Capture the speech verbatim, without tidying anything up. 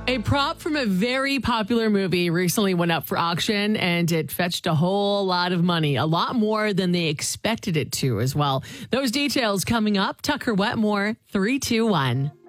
A prop from a very popular movie recently went up for auction and it fetched a whole lot of money, a lot more than they expected it to as well. Those details coming up. Tucker Wetmore, three two one.